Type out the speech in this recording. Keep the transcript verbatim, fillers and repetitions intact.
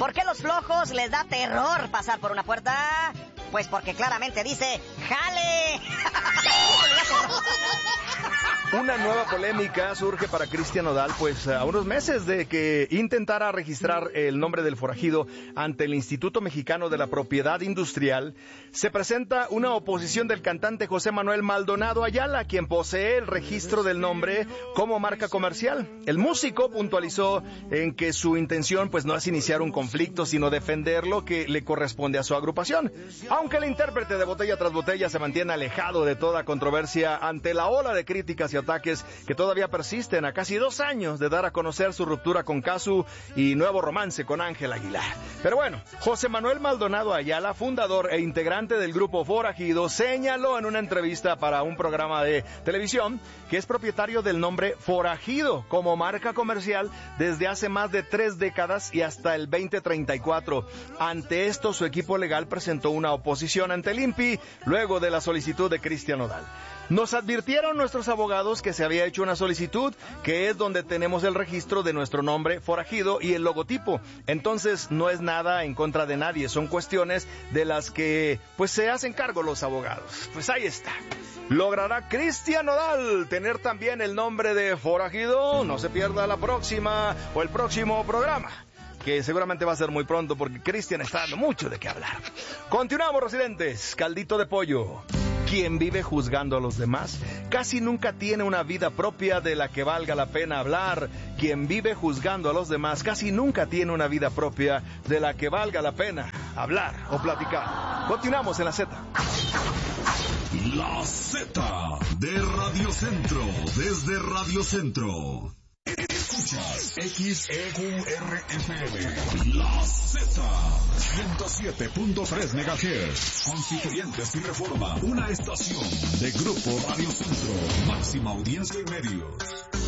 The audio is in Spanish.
¿Por qué los flojos les da terror pasar por una puerta? Pues porque claramente dice ¡jale! Una nueva polémica surge para Cristian Nodal, pues a unos meses de que intentara registrar el nombre del forajido ante el Instituto Mexicano de la Propiedad Industrial, se presenta una oposición del cantante José Manuel Maldonado Ayala, quien posee el registro del nombre como marca comercial. El músico puntualizó en que su intención pues no es iniciar un conflicto, sino defender lo que le corresponde a su agrupación. Aunque el intérprete de Botella tras Botella se mantiene alejado de toda controversia ante la ola de críticas y ataques que todavía persisten a casi dos años de dar a conocer su ruptura con Casu y nuevo romance con Ángel Aguilar. Pero bueno, José Manuel Maldonado Ayala, fundador e integrante del grupo Forajido, señaló en una entrevista para un programa de televisión que es propietario del nombre Forajido como marca comercial desde hace más de tres décadas y hasta el veinte treinta y cuatro. Ante esto, su equipo legal presentó una oposición ante el I N P I luego de la solicitud de Cristian Nodal. Nos advirtieron nuestros abogados que se había hecho una solicitud, que es donde tenemos el registro de nuestro nombre Forajido y el logotipo. Entonces no es nada en contra de nadie, son cuestiones de las que pues se hacen cargo los abogados. Pues ahí está. ¿Logrará Cristian Nodal tener también el nombre de Forajido? No se pierda la próxima o el próximo programa, que seguramente va a ser muy pronto porque Cristian está dando mucho de qué hablar. Continuamos, residentes. Caldito de pollo. Quien vive juzgando a los demás casi nunca tiene una vida propia de la que valga la pena hablar. Quien vive juzgando a los demás casi nunca tiene una vida propia de la que valga la pena hablar o platicar. Continuamos en la Z. La Z de Radio Centro, desde Radio Centro. Escuchas X E Q R F M, La Z, ciento siete punto tres megahertz, Constituyentes y Reforma, una estación de Grupo Radio Centro, máxima audiencia en medios.